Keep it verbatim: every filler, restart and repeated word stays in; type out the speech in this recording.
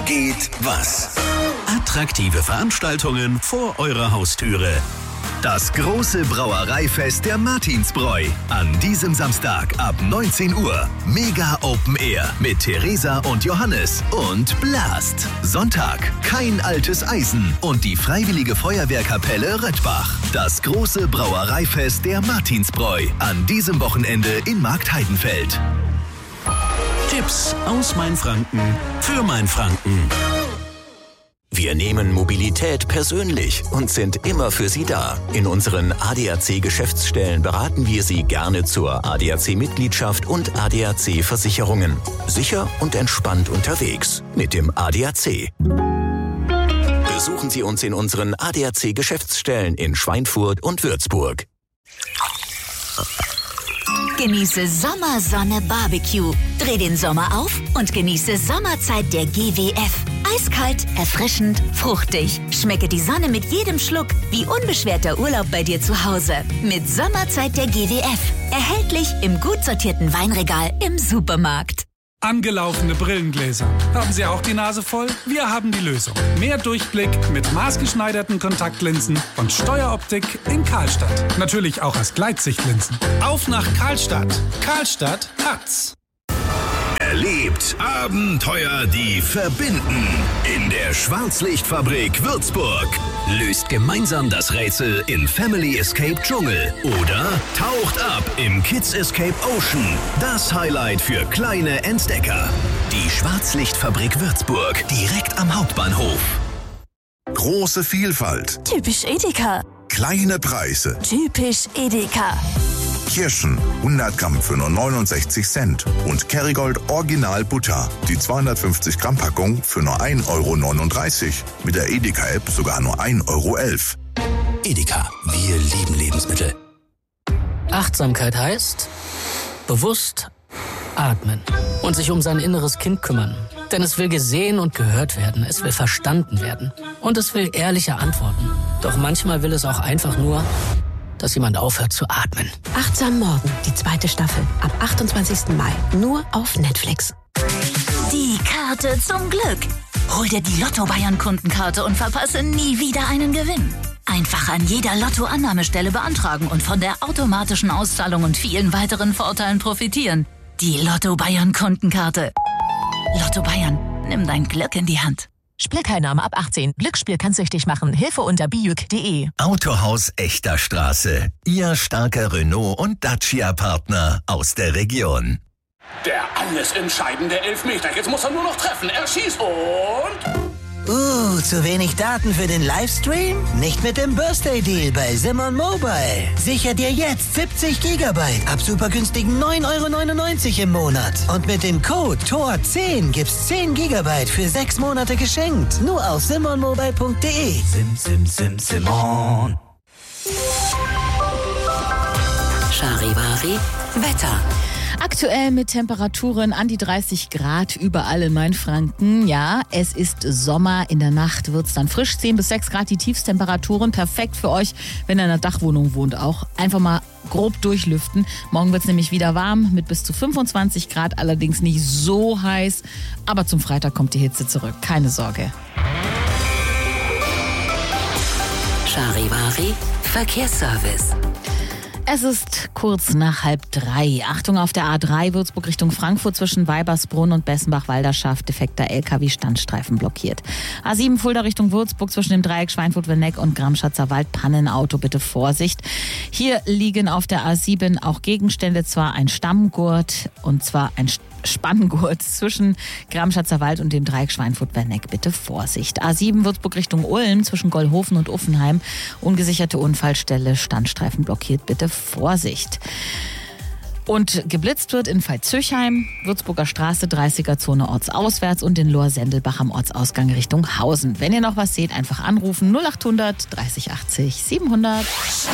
geht was? Attraktive Veranstaltungen vor eurer Haustüre. Das große Brauereifest der Martinsbräu. An diesem Samstag ab neunzehn Uhr. Mega Open Air mit Theresa und Johannes und Blast. Sonntag kein altes Eisen und die Freiwillige Feuerwehrkapelle Röttbach. Das große Brauereifest der Martinsbräu. An diesem Wochenende in Marktheidenfeld. Tipps aus Mainfranken für Mainfranken. Wir nehmen Mobilität persönlich und sind immer für Sie da. In unseren A D A C-Geschäftsstellen beraten wir Sie gerne zur A D A C-Mitgliedschaft und A D A C-Versicherungen. Sicher und entspannt unterwegs mit dem A D A C. Besuchen Sie uns in unseren A D A C-Geschäftsstellen in Schweinfurt und Würzburg. Genieße Sommersonne Barbecue. Dreh den Sommer auf und genieße Sommerzeit der G W F. Eiskalt, erfrischend, fruchtig. Schmecke die Sonne mit jedem Schluck, wie unbeschwerter Urlaub bei dir zu Hause. Mit Sommerzeit der G W F. Erhältlich im gut sortierten Weinregal im Supermarkt. Angelaufene Brillengläser. Haben Sie auch die Nase voll? Wir haben die Lösung. Mehr Durchblick mit maßgeschneiderten Kontaktlinsen von Steueroptik in Karlstadt. Natürlich auch als Gleitsichtlinsen. Auf nach Karlstadt. Karlstadt hat's. Erlebt Abenteuer, die verbinden. In der Schwarzlichtfabrik Würzburg. Löst gemeinsam das Rätsel in Family Escape Dschungel. Oder taucht ab im Kids Escape Ocean. Das Highlight für kleine Entdecker. Die Schwarzlichtfabrik Würzburg. Direkt am Hauptbahnhof. Große Vielfalt. Typisch Edeka. Kleine Preise. Typisch Edeka. Kirschen hundert Gramm für nur neunundsechzig Cent. Und Kerrygold Original Butter. Die zweihundertfünfzig Gramm Packung für nur ein Euro neununddreißig. Mit der Edeka-App sogar nur ein Euro elf. Edeka, wir lieben Lebensmittel. Achtsamkeit heißt bewusst atmen und sich um sein inneres Kind kümmern. Denn es will gesehen und gehört werden, es will verstanden werden und es will ehrliche Antworten. Doch manchmal will es auch einfach nur, dass jemand aufhört zu atmen. Achtsam Morgen, die zweite Staffel, ab achtundzwanzigsten Mai, nur auf Netflix. Die Karte zum Glück. Hol dir die Lotto-Bayern-Kundenkarte und verpasse nie wieder einen Gewinn. Einfach an jeder Lotto-Annahmestelle beantragen und von der automatischen Auszahlung und vielen weiteren Vorteilen profitieren. Die Lotto-Bayern-Kundenkarte. Lotto Bayern, nimm dein Glück in die Hand. Spielteilnahme ab achtzehn. Glücksspiel kann süchtig machen. Hilfe unter bijuk punkt de. Autohaus Echter Straße. Ihr starker Renault- und Dacia-Partner aus der Region. Der alles entscheidende Elfmeter. Jetzt muss er nur noch treffen. Er schießt und... Uh, zu wenig Daten für den Livestream? Nicht mit dem Birthday-Deal bei Simon Mobile. Sicher dir jetzt siebzig Gigabyte ab super günstigen neun Euro neunundneunzig im Monat. Und mit dem Code T O R zehn gibt's zehn Gigabyte für sechs Monate geschenkt. Nur auf simon mobile punkt de. Sim, sim, sim, Simon. Charivari Wetter. Aktuell mit Temperaturen an die dreißig Grad überall in Mainfranken. Ja, es ist Sommer. In der Nacht wird es dann frisch. zehn bis sechs Grad die Tiefstemperaturen. Perfekt für euch, wenn ihr in einer Dachwohnung wohnt auch. Einfach mal grob durchlüften. Morgen wird es nämlich wieder warm mit bis zu fünfundzwanzig Grad. Allerdings nicht so heiß. Aber zum Freitag kommt die Hitze zurück. Keine Sorge. Charivari Verkehrsservice. Es ist kurz nach halb drei. Achtung auf der A drei Würzburg Richtung Frankfurt zwischen Weibersbrunn und Bessenbach-Walderschaft. Defekter L K W-Standstreifen blockiert. A sieben Fulda Richtung Würzburg zwischen dem Dreieck Schweinfurt-Wenneck und Gramschatzer Wald. Pannenauto, bitte Vorsicht. Hier liegen auf der A sieben auch Gegenstände, zwar ein Stammgurt und zwar ein Spanngurt zwischen Gramschatzer Wald und dem Dreieck Schweinfurt-Wenneck. Bitte Vorsicht. A sieben Würzburg Richtung Ulm zwischen Gollhofen und Uffenheim. Ungesicherte Unfallstelle, Standstreifen blockiert. Bitte Vorsicht. Und geblitzt wird in Veitshöchheim, Würzburger Straße, dreißiger Zone ortsauswärts und in Lohr-Sendelbach am Ortsausgang Richtung Hausen. Wenn ihr noch was seht, einfach anrufen null achthundert dreißig achtzig siebenhundert.